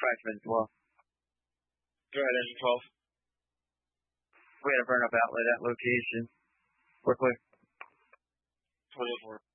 freshman as well. Go ahead, engine 12. We had a burn-up outlet at location. Quickly. 24.